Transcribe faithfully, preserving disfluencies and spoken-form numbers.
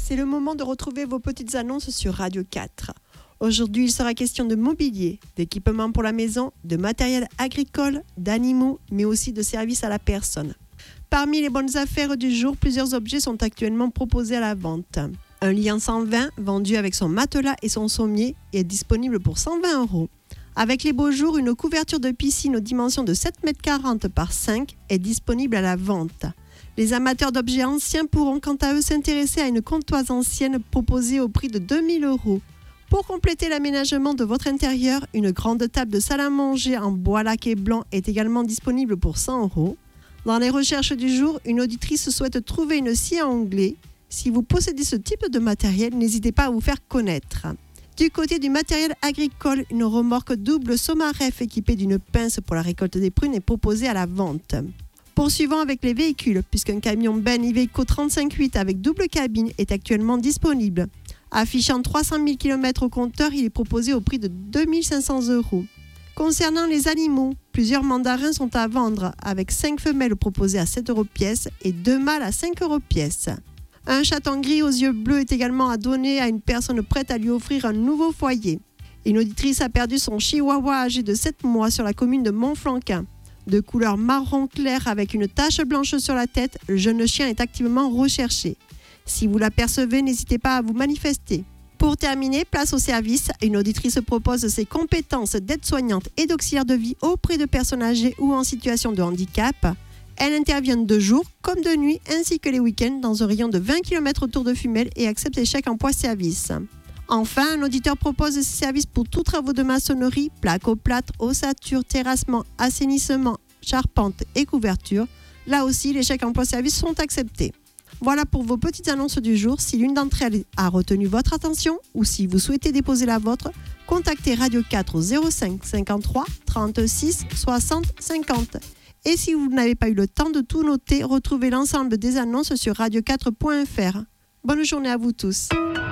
C'est le moment de retrouver vos petites annonces sur Radio quatre. Aujourd'hui, il sera question de mobilier, d'équipements pour la maison, de matériel agricole, d'animaux, mais aussi de services à la personne. Parmi les bonnes affaires du jour, plusieurs objets sont actuellement proposés à la vente. Un lit en cent vingt, vendu avec son matelas et son sommier, est disponible pour cent vingt euros. Avec les beaux jours, une couverture de piscine aux dimensions de sept mètres quarante par cinq est disponible à la vente. Les amateurs d'objets anciens pourront quant à eux s'intéresser à une comptoise ancienne proposée au prix de deux mille euros. Pour compléter l'aménagement de votre intérieur, une grande table de salle à manger en bois laqué blanc est également disponible pour cent euros. Dans les recherches du jour, une auditrice souhaite trouver une scie à onglet. Si vous possédez ce type de matériel, n'hésitez pas à vous faire connaître. Du côté du matériel agricole, une remorque double Somaref équipée d'une pince pour la récolte des prunes est proposée à la vente. Poursuivons avec les véhicules, puisqu'un camion Ben Iveco trente-cinq huit avec double cabine est actuellement disponible. Affichant trois cent mille kilomètres au compteur, il est proposé au prix de deux mille cinq cents euros. Concernant les animaux, plusieurs mandarins sont à vendre, avec cinq femelles proposées à sept euros pièce et deux mâles à cinq euros pièce. Un chaton gris aux yeux bleus est également à donner à une personne prête à lui offrir un nouveau foyer. Une auditrice a perdu son chihuahua âgé de sept mois sur la commune de Montflanquin. De couleur marron clair avec une tache blanche sur la tête, le jeune chien est activement recherché. Si vous l'apercevez, n'hésitez pas à vous manifester. Pour terminer, place au service. Une auditrice propose ses compétences d'aide-soignante et d'auxiliaire de vie auprès de personnes âgées ou en situation de handicap. Elle intervient de jour comme de nuit ainsi que les week-ends dans un rayon de vingt kilomètres autour de Fumel et accepte les chèques emploi-service. Enfin, un auditeur propose ses services pour tous travaux de maçonnerie, placo-plâtre, ossature, terrassement, assainissement, charpente et couverture. Là aussi, les chèques emploi-service sont acceptés. Voilà pour vos petites annonces du jour. Si l'une d'entre elles a retenu votre attention ou si vous souhaitez déposer la vôtre, contactez Radio quatre au zéro cinq cinquante-trois trente-six soixante cinquante. Et si vous n'avez pas eu le temps de tout noter, retrouvez l'ensemble des annonces sur radio quatre point f r. Bonne journée à vous tous.